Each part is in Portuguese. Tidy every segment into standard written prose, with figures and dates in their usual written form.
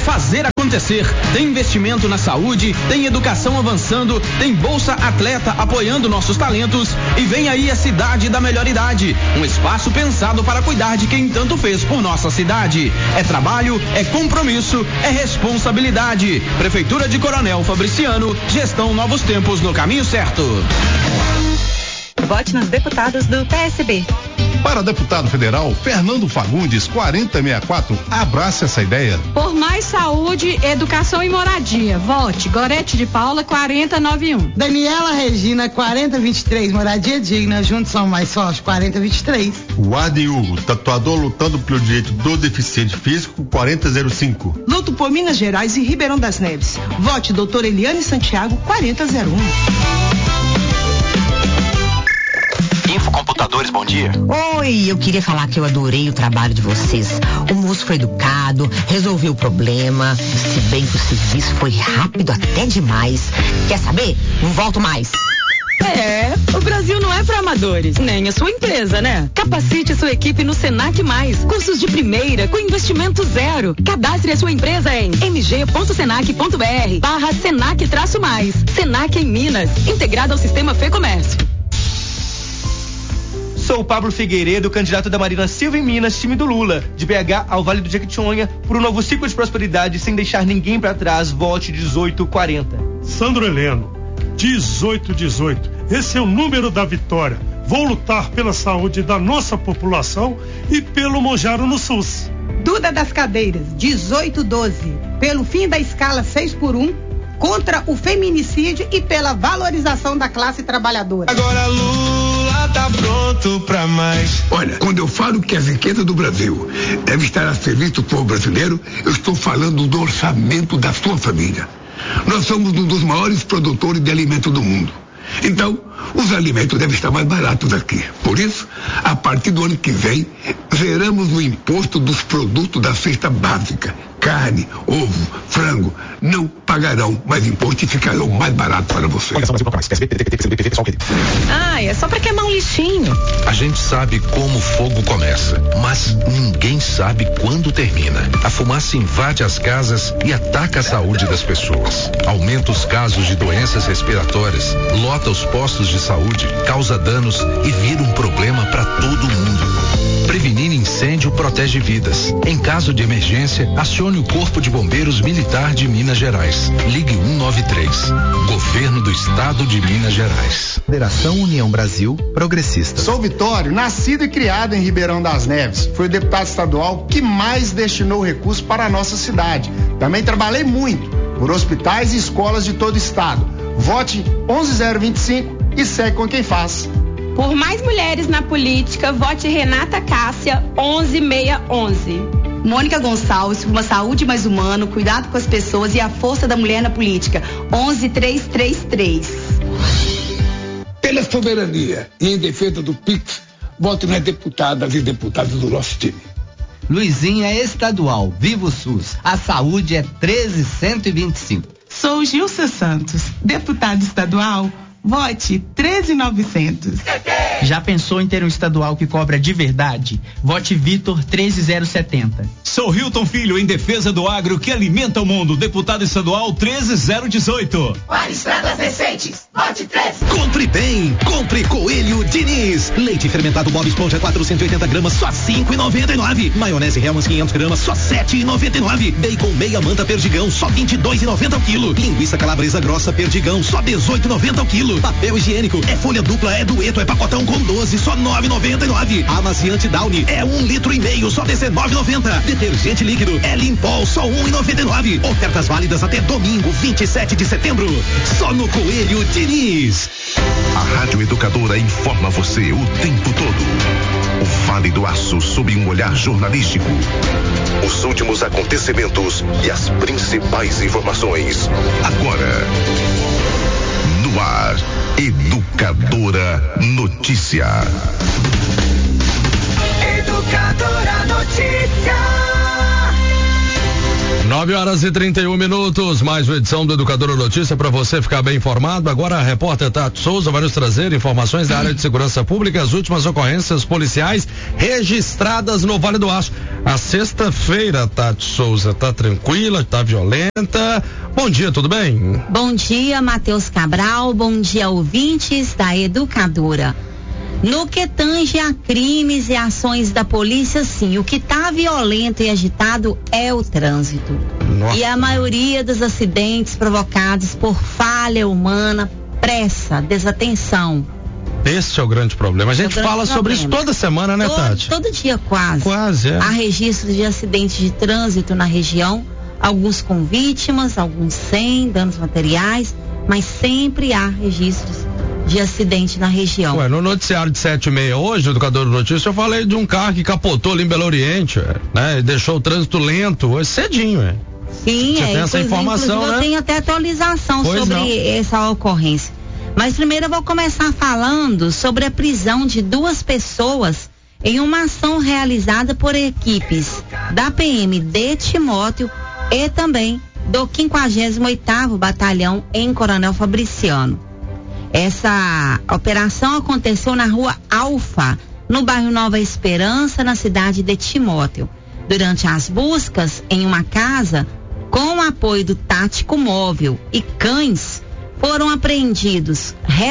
fazer acontecer. Tem investimento na saúde, tem educação avançando, tem Bolsa Atleta apoiando nossos talentos e vem aí a Cidade da Melhor Idade, um espaço pensado para cuidar de quem tanto fez por nossa cidade. É trabalho, é compromisso, é responsabilidade. Prefeitura de Coronel Fabriciano, gestão Novos Tempos no caminho certo. Vote nos deputados do PSB. Para deputado federal, Fernando Fagundes, 4064, abrace essa ideia. Por mais saúde, educação e moradia. Vote Gorete de Paula, 4091. Daniela Regina, 4023, moradia digna, juntos são mais fortes, 4023. Guarde Hugo, tatuador lutando pelo direito do deficiente físico, 4005. Luto por Minas Gerais e Ribeirão das Neves. Vote doutor Eliane Santiago, 4001. Infocomputadores, bom dia. Oi, eu queria falar que eu adorei o trabalho de vocês. O moço foi educado, resolveu o problema, se bem que o serviço foi rápido até demais. Quer saber? Não volto mais. O Brasil não é para amadores, nem a sua empresa, né? Capacite sua equipe no Senac Mais. Cursos de primeira, com investimento zero. Cadastre a sua empresa em mg.senac.br/Senac-mais. Senac em Minas, integrado ao sistema Fê-Comércio. Sou o Pablo Figueiredo, candidato da Marina Silva em Minas, time do Lula. De BH ao Vale do Jequitinhonha, por um novo ciclo de prosperidade, sem deixar ninguém para trás. Vote 1840. Sandro Heleno, 1818. Esse é o número da vitória. Vou lutar pela saúde da nossa população e pelo Mojaro no SUS. Duda das Cadeiras, 1812. Pelo fim da escala 6x1, contra o feminicídio e pela valorização da classe trabalhadora. Agora Lula tá pronto pra mais. Olha, quando eu falo que a riqueza do Brasil deve estar a serviço do povo brasileiro, eu estou falando do orçamento da sua família. Nós somos um dos maiores produtores de alimento do mundo. Então, os alimentos devem estar mais baratos aqui. Por isso, a partir do ano que vem, zeramos o imposto dos produtos da cesta básica. Carne, ovo, frango, não pagarão mais imposto e ficarão mais baratos para você. É só pra queimar um lixinho. A gente sabe como o fogo começa, mas ninguém sabe quando termina. A fumaça invade as casas e ataca a saúde das pessoas. Aumenta os casos de doenças respiratórias, lota os postos de saúde, causa danos e vira um problema para todo mundo. Prevenir incêndio protege vidas. Em caso de emergência, acione o Corpo de Bombeiros Militar de Minas Gerais. Ligue 193. Governo do Estado de Minas Gerais. Federação União Brasil Progressista. Sou Vitório, nascido e criado em Ribeirão das Neves. Fui o deputado estadual que mais destinou recursos para a nossa cidade. Também trabalhei muito por hospitais e escolas de todo o estado. Vote 11025 e segue com quem faz. Por mais mulheres na política, vote Renata Cássia, 11611. Mônica Gonçalves, uma saúde mais humana, cuidado com as pessoas e a força da mulher na política, 11333. Pela soberania e em defesa do PIX, vote nas deputadas e deputados do nosso time. Luizinha é estadual, viva o SUS. A saúde é 13125. Sou Gilsa Santos, deputado estadual. Vote 13900. Já pensou em ter um estadual que cobra de verdade? Vote Vitor 13070. Sou Hilton Filho, em defesa do agro que alimenta o mundo. Deputado estadual 13018. Para estradas decentes, vote 13. Compre bem, compre Coelho Diniz. Leite fermentado Bob Esponja 480 gramas, só 5,99. Maionese Hellmann's 500 gramas, só 7,99. Bacon meia manta Perdigão, só 22,90 ao quilo. Linguiça calabresa grossa Perdigão, só 18,90 ao quilo. Papel higiênico é folha dupla, é dueto, é pacotão com 12, só 9,99. Amaciante Downy é 1,5 litros, só 19,90. Detergente líquido é Limpol, só 1,99. Ofertas válidas até domingo, 27 de setembro. Só no Coelho Diniz. A Rádio Educadora informa você o tempo todo. O Vale do Aço sob um olhar jornalístico. Os últimos acontecimentos e as principais informações. Agora. No ar, Educadora Notícia. Educadora Notícia. 9h31, mais uma edição do Educador Notícia para você ficar bem informado. Agora a repórter Tati Souza vai nos trazer informações da área de segurança pública, as últimas ocorrências policiais registradas no Vale do Aço. A sexta-feira, Tati Souza, tá tranquila, tá violenta. Bom dia, tudo bem? Bom dia, Matheus Cabral, bom dia, ouvintes da Educadora. No que tange a crimes e ações da polícia, sim, o que está violento e agitado é o trânsito. Nossa. E a maioria dos acidentes provocados por falha humana, pressa, desatenção. Esse é o grande problema. A gente fala sobre isso toda semana, né, Tati? Todo dia quase. Quase, é. Há registros de acidentes de trânsito na região, alguns com vítimas, alguns sem danos materiais, mas sempre há registros de acidente na região. Ué, no noticiário de 7h30 hoje, Educador de Notícia, eu falei de um carro que capotou ali em Belo Oriente, né? E deixou o trânsito lento, hoje cedinho, Sim, você tem essa informação, né? Eu tenho até atualização sobre essa ocorrência. Mas primeiro eu vou começar falando sobre a prisão de 2 pessoas em uma ação realizada por equipes da PM de Timóteo e também do 58º Batalhão em Coronel Fabriciano. Essa operação aconteceu na rua Alfa, no bairro Nova Esperança, na cidade de Timóteo. Durante as buscas em uma casa, com o apoio do tático móvel e cães, foram apreendidos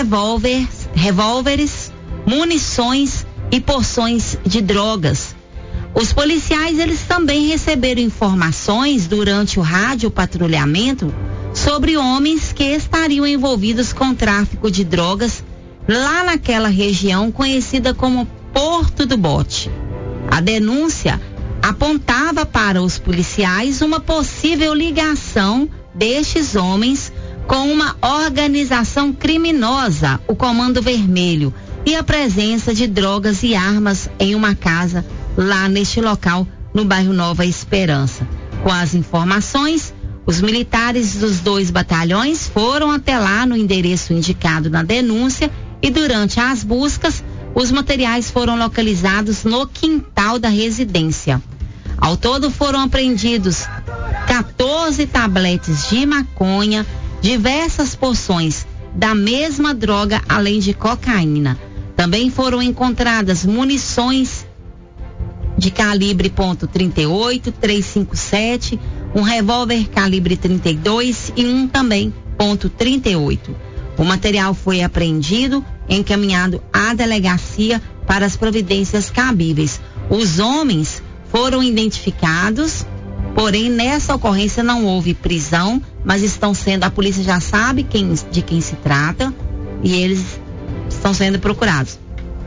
revólveres, munições e porções de drogas. Os policiais, eles também receberam informações durante o radiopatrulhamento sobre homens que estariam envolvidos com tráfico de drogas lá naquela região conhecida como Porto do Bote. A denúncia apontava para os policiais uma possível ligação destes homens com uma organização criminosa, o Comando Vermelho, e a presença de drogas e armas em uma casa lá neste local, no bairro Nova Esperança. Com as informações, os militares dos 2 batalhões foram até lá no endereço indicado na denúncia e durante as buscas, os materiais foram localizados no quintal da residência. Ao todo foram apreendidos 14 tabletes de maconha, diversas porções da mesma droga, além de cocaína. Também foram encontradas munições de calibre .38, 357, um revólver calibre 32 e um também .38. O material foi apreendido, encaminhado à delegacia para as providências cabíveis. Os homens foram identificados, porém nessa ocorrência não houve prisão, mas a polícia já sabe de quem se trata e eles estão sendo procurados.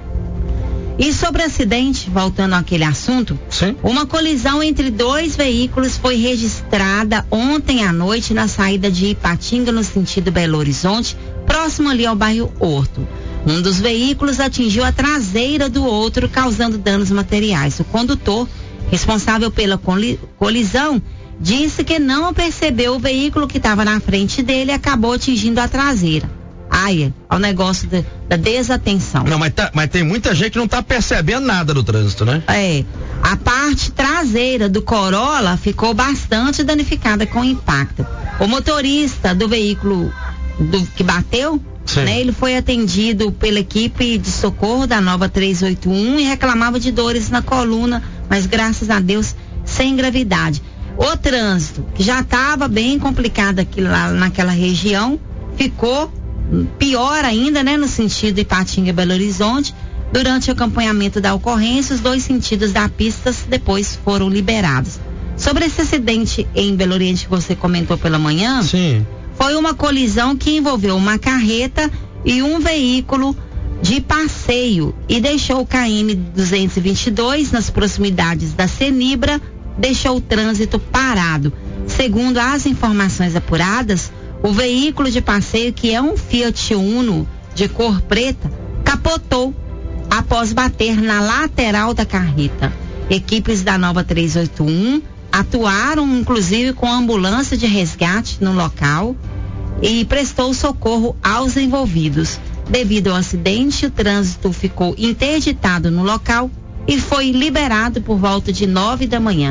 E sobre acidente, voltando àquele assunto, sim, uma colisão entre 2 veículos foi registrada ontem à noite na saída de Ipatinga, no sentido Belo Horizonte, próximo ali ao bairro Horto. Um dos veículos atingiu a traseira do outro, causando danos materiais. O condutor, responsável pela colisão, disse que não percebeu o veículo que estava na frente dele e acabou atingindo a traseira. Ao negócio da desatenção. Não, mas tem muita gente que não está percebendo nada do trânsito, né? A parte traseira do Corolla ficou bastante danificada com o impacto. O motorista do veículo que bateu, né, ele foi atendido pela equipe de socorro da Nova 381 e reclamava de dores na coluna, mas graças a Deus sem gravidade. O trânsito, que já estava bem complicado aqui lá naquela região, ficou pior ainda, né, no sentido Ipatinga e Belo Horizonte. Durante o acompanhamento da ocorrência, os 2 sentidos da pista depois foram liberados. Sobre esse acidente em Belo Oriente que você comentou pela manhã, sim, foi uma colisão que envolveu uma carreta e um veículo de passeio e deixou o KM 222 nas proximidades da Cenibra, deixou o trânsito parado. Segundo as informações apuradas, o veículo de passeio, que é um Fiat Uno de cor preta, capotou após bater na lateral da carreta. Equipes da Nova 381 atuaram, inclusive, com ambulância de resgate no local e prestou socorro aos envolvidos. Devido ao acidente, o trânsito ficou interditado no local e foi liberado por volta de 9 da manhã.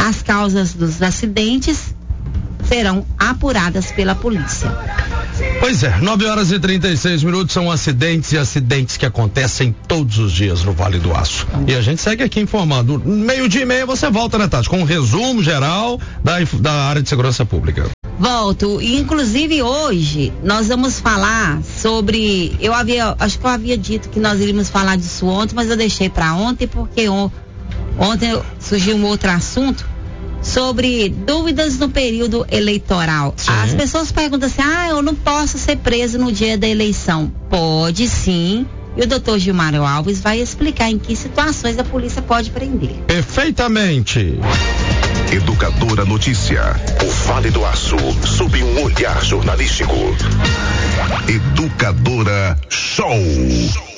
As causas dos acidentes serão apuradas pela polícia. Pois é, 9h36, são acidentes e acidentes que acontecem todos os dias no Vale do Aço. E a gente segue aqui informando. 12:30 você volta, né, Tati? Com um resumo geral da área de segurança pública. Volto, e inclusive hoje nós vamos falar sobre, acho que eu havia dito que nós iríamos falar disso ontem, mas eu deixei para ontem porque ontem surgiu um outro assunto sobre dúvidas no período eleitoral. Sim. As pessoas perguntam assim, eu não posso ser preso no dia da eleição. Pode sim, e o doutor Gilmário Alves vai explicar em que situações a polícia pode prender. Perfeitamente. Educadora Notícia, o Vale do Aço, sob um olhar jornalístico. Educadora Show.